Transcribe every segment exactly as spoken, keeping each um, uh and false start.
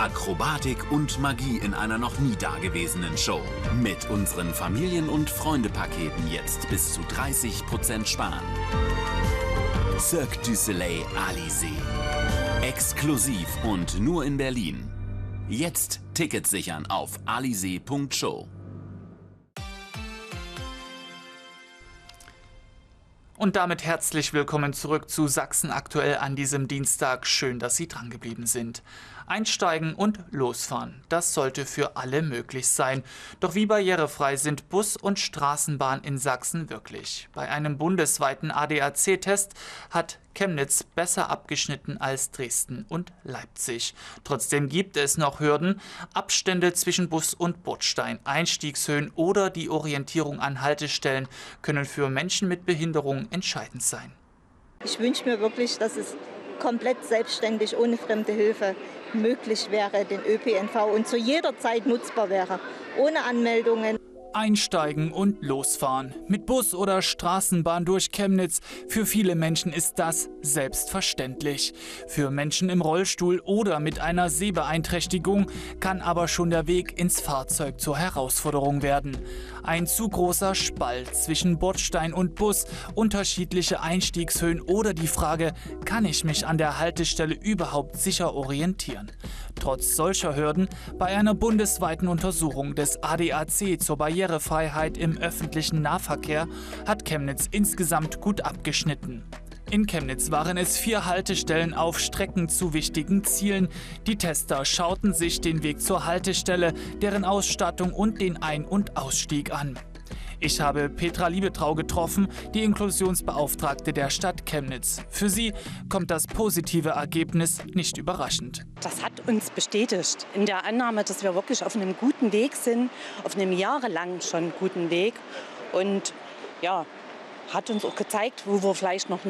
Akrobatik und Magie in einer noch nie dagewesenen Show. Mit unseren Familien- und Freunde-Paketen jetzt bis zu dreißig Prozent sparen. Cirque du Soleil Alizé. Exklusiv und nur in Berlin. Jetzt Tickets sichern auf alizé punkt show. Und damit herzlich willkommen zurück zu Sachsen aktuell an diesem Dienstag. Schön, dass Sie drangeblieben sind. Einsteigen und losfahren, das sollte für alle möglich sein. Doch wie barrierefrei sind Bus und Straßenbahn in Sachsen wirklich? Bei einem bundesweiten A D A C-Test hat Chemnitz besser abgeschnitten als Dresden und Leipzig. Trotzdem gibt es noch Hürden. Abstände zwischen Bus und Bordstein, Einstiegshöhen oder die Orientierung an Haltestellen können für Menschen mit Behinderung entscheidend sein. Ich wünsche mir wirklich, dass es komplett selbstständig, ohne fremde Hilfe möglich wäre, den Ö P N V und zu jeder Zeit nutzbar wäre, ohne Anmeldungen. Einsteigen und losfahren. Mit Bus oder Straßenbahn durch Chemnitz. Für viele Menschen ist das selbstverständlich. Für Menschen im Rollstuhl oder mit einer Sehbeeinträchtigung kann aber schon der Weg ins Fahrzeug zur Herausforderung werden. Ein zu großer Spalt zwischen Bordstein und Bus, unterschiedliche Einstiegshöhen oder die Frage, kann ich mich an der Haltestelle überhaupt sicher orientieren? Trotz solcher Hürden, bei einer bundesweiten Untersuchung des A D A C zur Barrierefreiheit im öffentlichen Nahverkehr hat Chemnitz insgesamt gut abgeschnitten. In Chemnitz waren es vier Haltestellen auf Strecken zu wichtigen Zielen. Die Tester schauten sich den Weg zur Haltestelle, deren Ausstattung und den Ein- und Ausstieg an. Ich habe Petra Liebetrau getroffen, die Inklusionsbeauftragte der Stadt Chemnitz. Für sie kommt das positive Ergebnis nicht überraschend. Das hat uns bestätigt in der Annahme, dass wir wirklich auf einem guten Weg sind, auf einem jahrelang schon guten Weg. Und ja, hat uns auch gezeigt, wo wir vielleicht noch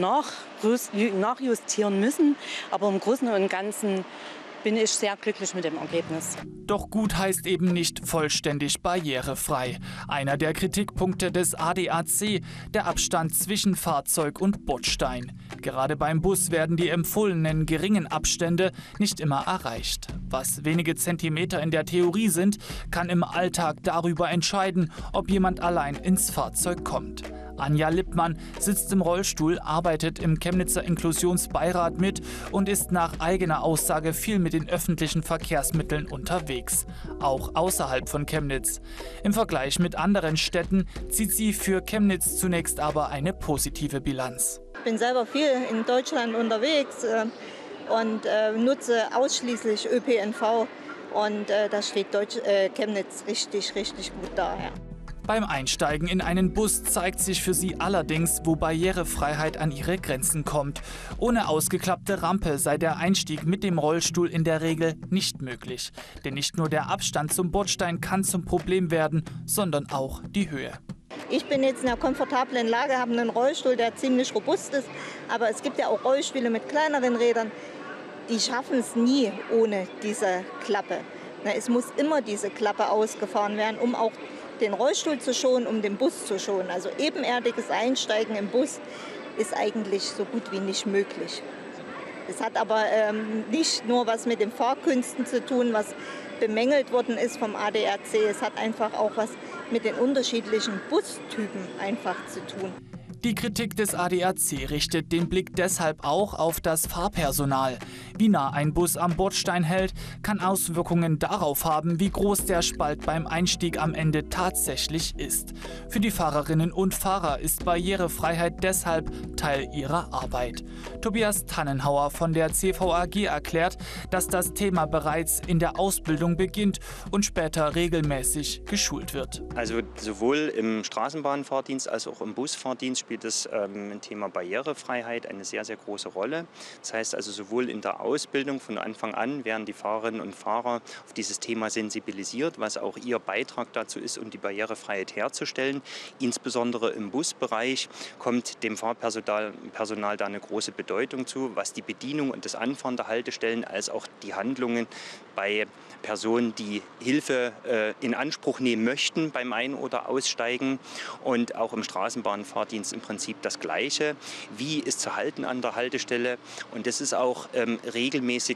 nachjustieren müssen. Aber im Großen und Ganzen bin ich sehr glücklich mit dem Ergebnis. Doch gut heißt eben nicht vollständig barrierefrei. Einer der Kritikpunkte des A D A C, der Abstand zwischen Fahrzeug und Bordstein. Gerade beim Bus werden die empfohlenen geringen Abstände nicht immer erreicht. Was wenige Zentimeter in der Theorie sind, kann im Alltag darüber entscheiden, ob jemand allein ins Fahrzeug kommt. Anja Lippmann sitzt im Rollstuhl, arbeitet im Chemnitzer Inklusionsbeirat mit und ist nach eigener Aussage viel mit den öffentlichen Verkehrsmitteln unterwegs, auch außerhalb von Chemnitz. Im Vergleich mit anderen Städten zieht sie für Chemnitz zunächst aber eine positive Bilanz. Ich bin selber viel in Deutschland unterwegs äh, und äh, nutze ausschließlich Ö P N V und äh, da steht Deutsch, äh, Chemnitz richtig, richtig gut da. Ja. Beim Einsteigen in einen Bus zeigt sich für sie allerdings, wo Barrierefreiheit an ihre Grenzen kommt. Ohne ausgeklappte Rampe sei der Einstieg mit dem Rollstuhl in der Regel nicht möglich. Denn nicht nur der Abstand zum Bordstein kann zum Problem werden, sondern auch die Höhe. Ich bin jetzt in einer komfortablen Lage, habe einen Rollstuhl, der ziemlich robust ist. Aber es gibt ja auch Rollstühle mit kleineren Rädern, die schaffen es nie ohne diese Klappe. Na, es muss immer diese Klappe ausgefahren werden, um auch den Rollstuhl zu schonen, um den Bus zu schonen. Also ebenerdiges Einsteigen im Bus ist eigentlich so gut wie nicht möglich. Es hat aber ähm, nicht nur was mit den Fahrkünsten zu tun, was bemängelt worden ist vom A D A C. Es hat einfach auch was mit den unterschiedlichen Bustypen einfach zu tun. Die Kritik des A D A C richtet den Blick deshalb auch auf das Fahrpersonal. Wie nah ein Bus am Bordstein hält, kann Auswirkungen darauf haben, wie groß der Spalt beim Einstieg am Ende tatsächlich ist. Für die Fahrerinnen und Fahrer ist Barrierefreiheit deshalb Teil ihrer Arbeit. Tobias Tannenhauer von der C V A G erklärt, dass das Thema bereits in der Ausbildung beginnt und später regelmäßig geschult wird. Also sowohl im Straßenbahnfahrdienst als auch im Busfahrdienst spielt das ähm, Thema Barrierefreiheit eine sehr, sehr große Rolle. Das heißt also, sowohl in der Ausbildung von Anfang an werden die Fahrerinnen und Fahrer auf dieses Thema sensibilisiert, was auch ihr Beitrag dazu ist, um die Barrierefreiheit herzustellen. Insbesondere im Busbereich kommt dem Fahrpersonal Personal da eine große Bedeutung zu, was die Bedienung und das Anfahren der Haltestellen als auch die Handlungen bei Personen, die Hilfe äh, in Anspruch nehmen möchten beim Ein- oder Aussteigen. Und auch im Straßenbahnfahrdienst im Prinzip das Gleiche. Wie ist zu halten an der Haltestelle? Und das ist auch ähm, regelmäßig